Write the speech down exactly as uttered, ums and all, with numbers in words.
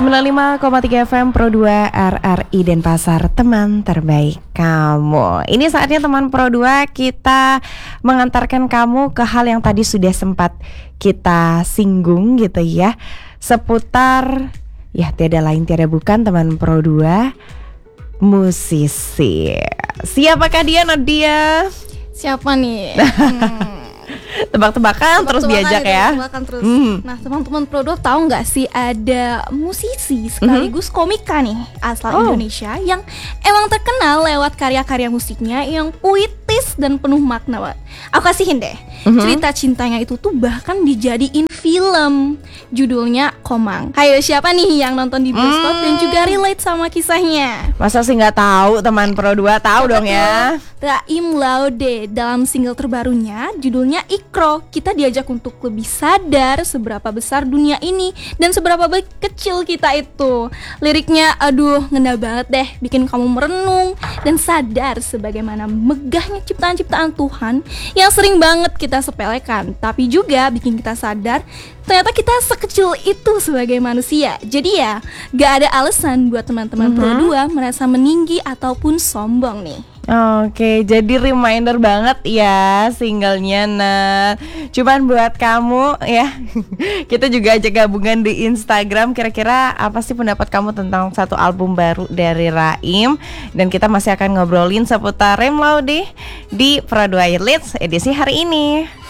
sembilan puluh lima koma tiga F M Pro dua R R I Denpasar, teman terbaik kamu. Ini saatnya teman Pro dua kita mengantarkan kamu ke hal yang tadi sudah sempat kita singgung gitu ya, seputar ya tiada lain tiada bukan teman Pro dua, musisi. Siapakah dia, Nadia? Siapa nih? Hmm. Tebak-tebakan terus diajak ya. Tebak-tebakan terus. Mm. Nah, teman-teman Pro dua tahu nggak sih ada musisi sekaligus mm-hmm. komika nih asal oh. Indonesia yang emang terkenal lewat karya-karya musiknya yang puitis dan penuh makna. Aku kasihin deh. Mm-hmm. Cerita cintanya itu tuh bahkan dijadiin film. Judulnya Komang. Hayo, siapa nih yang nonton di bioskop mm. dan juga relate sama kisahnya? Masa sih nggak tahu teman Pro dua? Tahu dong ya. Raim Laude dalam single terbarunya judulnya Ikro, kita diajak untuk lebih sadar seberapa besar dunia ini dan seberapa kecil kita itu. Liriknya aduh ngena banget deh, bikin kamu merenung dan sadar sebagaimana megahnya ciptaan-ciptaan Tuhan yang sering banget kita sepelekan, tapi juga bikin kita sadar ternyata kita sekecil itu sebagai manusia. Jadi ya gak ada alasan buat teman-teman mm-hmm. Pro dua merasa meninggi ataupun sombong nih. Oke, jadi reminder banget ya singlenya. Nah, cuman buat kamu ya, kita juga ajak gabungan di Instagram. Kira-kira apa sih pendapat kamu tentang satu album baru dari Raim? Dan kita masih akan ngobrolin seputar Raim Laude di Pro dua Leads edisi hari ini.